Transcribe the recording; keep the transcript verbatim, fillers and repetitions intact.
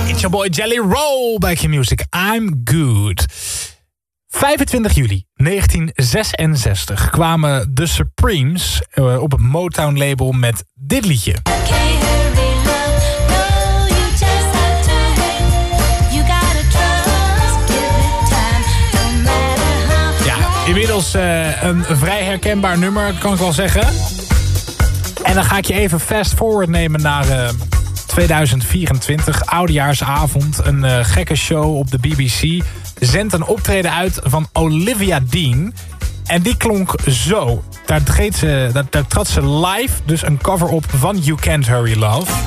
It's your boy Jelly Roll bij Q-Music. I'm good. vijfentwintig juli negentien zesenzestig kwamen The Supremes uh, op het Motown-label met dit liedje. Ja, inmiddels uh, een vrij herkenbaar nummer, kan ik wel zeggen. En dan ga ik je even fast forward nemen naar uh, tweeduizend vierentwintig, oudejaarsavond. Een uh, gekke show op de B B C zendt een optreden uit van Olivia Dean. En die klonk zo. Daar, treedt ze, daar, daar trad ze live, dus een cover op van You Can't Hurry Love.